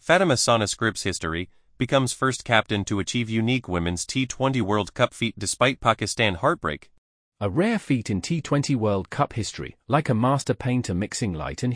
Fatima Sanas Group's history, becomes first captain to achieve unique Women's T20 World Cup feat despite Pakistan heartbreak. A rare feat in T20 World Cup history, like a master painter mixing light and